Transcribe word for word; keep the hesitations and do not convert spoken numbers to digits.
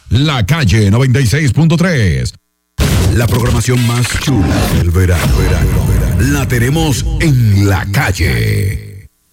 La Calle noventa y seis punto tres. La programación más chula del verano, verano, verano, la tenemos en La Calle.